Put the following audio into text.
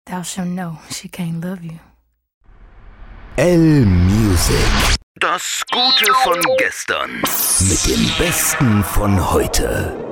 thou shalt know she can't love you. L-Music. Das Gute von gestern. Mit dem Besten von heute.